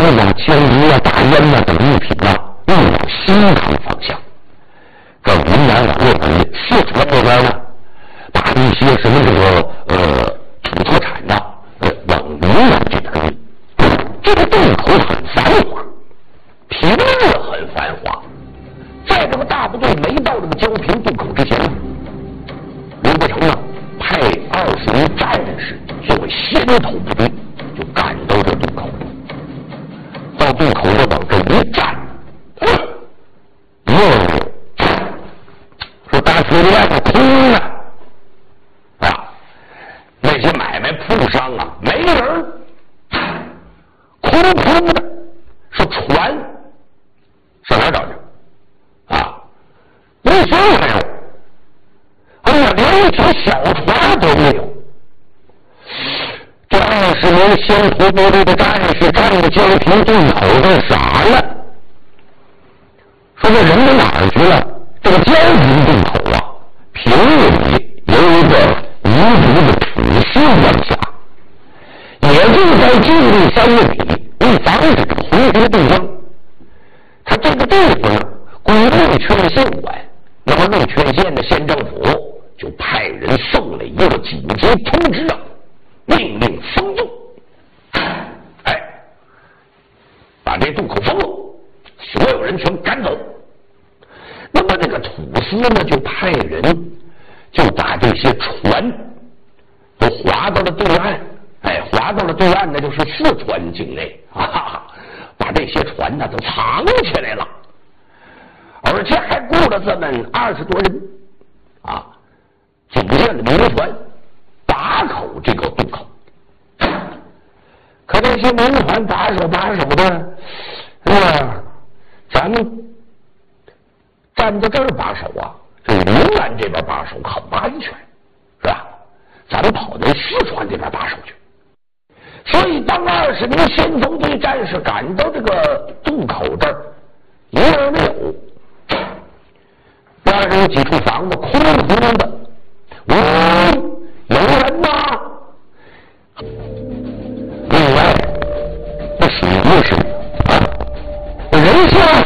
啊、枪支啊、大烟啊等物品啊运往西南方向。这云南往那边，四川那边呢，把一些什么这个土特产呐，往云南这边运。这个渡口很繁华，平日很繁华。在这个大部队没到这个焦平渡口之前呢，刘伯承啊派20名战士作为先头部队，就赶到这渡口了。到渡口这往这一站，说大土地外头空了啊，那些买卖铺上啊没人，空空的，是船上哪找去啊？一艘没有，哎呀，连一条小船都没有。这20名先头部队的战士站在焦平渡口这傻了，说这人都哪儿去了？这个焦平渡口啊，平日里由一个彝族的土司管辖，也就在境内3月里，为防止这个红军渡江，他这个地方呢归陆劝县管。那么陆劝县的县政府就派人送了一个紧急通知啊，命令封渡，把这渡口封了，所有人全赶走。那么这个土司呢，就派人就把这些船都划到了对岸，划到了对岸，那就是四川境内啊，把这些船呢都藏起来了，而且还雇了这么20多人啊，组建了民船，把口这个渡口。可这些民船把守的，咱们站在这儿把守啊，这云南这边把守很不安全，是吧？咱们跑到四川这边把守去。所以当20名先锋队战士赶到这个渡口这儿，一人没有，边上有几处房子空空的，